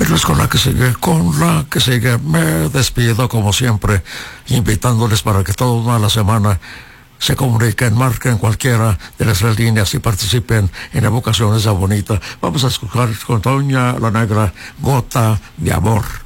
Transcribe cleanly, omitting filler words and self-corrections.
Pero es con la que sigue, me despido como siempre, invitándoles para que toda la semana se comuniquen, marquen cualquiera de las líneas y participen en evocaciones bonita. Vamos a escuchar con Doña la Negra, Gota de Amor.